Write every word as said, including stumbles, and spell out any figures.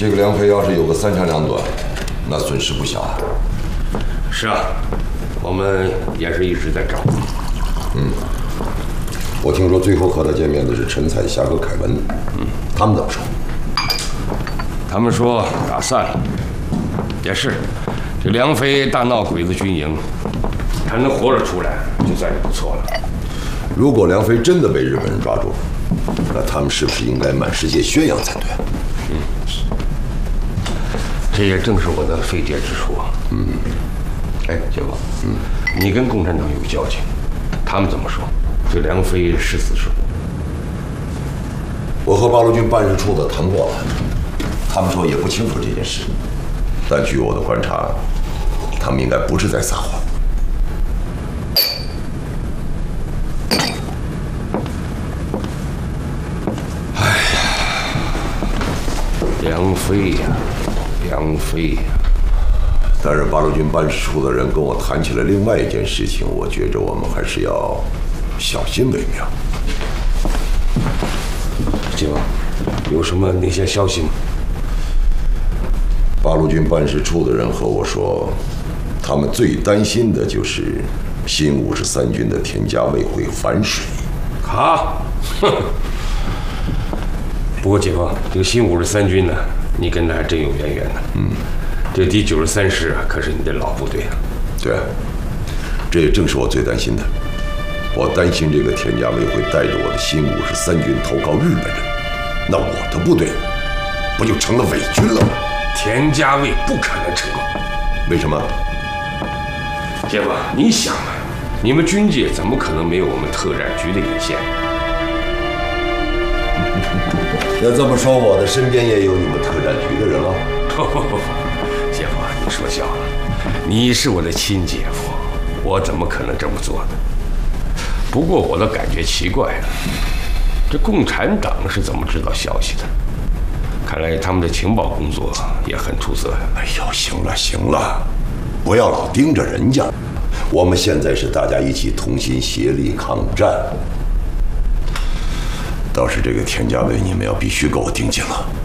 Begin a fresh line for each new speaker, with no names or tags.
这个梁飞要是有个三长两短，那损失不小啊。
是啊，我们也是一直在找。
嗯，我听说最后和他见面的是陈彩霞和凯文，嗯，他们怎么说？
他们说打散了，也是。这梁飞大闹鬼子军营，他能活着出来，就算是不错了。
如果梁飞真的被日本人抓住，那他们是不是应该满世界宣扬才对？
嗯，这也正是我的费解之处啊。嗯，哎，姐夫，嗯，你跟共产党有交情，他们怎么说？这梁飞是死是活？
我和八路军办事处的谈过了，他们说也不清楚这件事，但据我的观察，他们应该不是在撒谎。
哎呀，梁飞呀，梁飞呀！
但是八路军办事处的人跟我谈起了另外一件事情，我觉着我们还是要小心为妙。
姐夫，有什么那些消息吗？
八路军办事处的人和我说，他们最担心的就是新五十三军的田家卫会反水。
啊，哼！不过姐夫，这个新五十三军呢，你跟他还真有渊源呢。嗯，这第九十三师啊，可是你的老部队啊。
对啊，这也正是我最担心的。我担心这个田家卫会带着我的新五十三军投靠日本人，那我的部队不就成了伪军了吗？
田家卫不可能成功。
为什么？
姐夫，你想啊，你们军界怎么可能没有我们特战局的引线？
要这么说，我的身边也有你们特战局的人了。
不不不不，姐夫，你说笑了。你是我的亲姐夫，我怎么可能这么做呢？不过我倒感觉奇怪了，这共产党是怎么知道消息的？看来他们的情报工作也很出色呀。
哎呦，行了行了，不要老盯着人家。我们现在是大家一起同心协力抗战。倒是这个田家卫，你们要必须给我盯紧了。